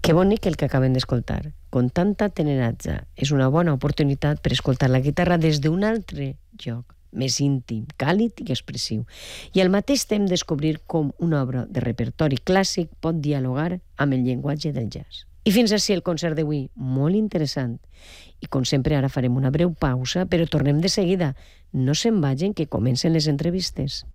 Que bonic el que acabem d'escoltar. Con tanta teneratge, és una bona oportunitat per escoltar la guitarra des d'un altre lloc, més íntim, càlid i expressiu. I al mateix temps descobrir com una obra de repertori clàssic pot dialogar amb el llenguatge del jazz. I fins així el concert d'avui, molt interessant. I com sempre ara farem una breu pausa, però tornem de seguida. No se'n vagin, que comencen les entrevistes.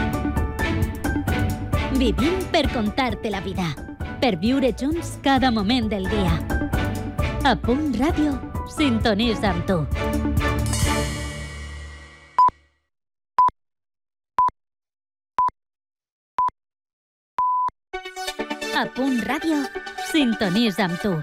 Vivim per contar-te la vida, per viure junts cada moment del dia. A Punt Ràdio, sintonitza amb tu. A Punt Ràdio, sintonitza amb tu.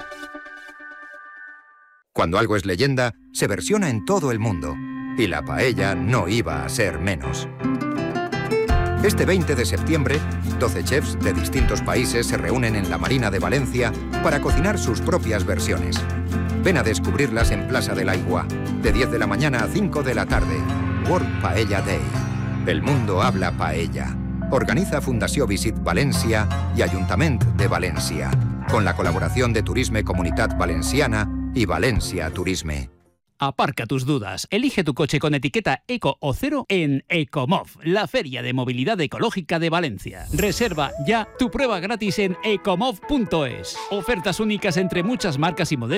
Cuando algo es leyenda, se versiona en todo el mundo. Y la paella no iba a ser menos. Este 20 de septiembre, 12 chefs de distintos países se reúnen en la Marina de Valencia para cocinar sus propias versiones. Ven a descubrirlas en Plaza del Aigua, de 10 de la mañana a 5 de la tarde. World Paella Day. El mundo habla paella. Organiza Fundació Visit València y Ayuntament de València, con la colaboración de Turisme Comunitat Valenciana y Valencia Turisme. Aparca tus dudas. Elige tu coche con etiqueta Eco o Cero en Ecomov, la feria de movilidad ecológica de Valencia. Reserva ya tu prueba gratis en ecomov.es. Ofertas únicas entre muchas marcas y modelos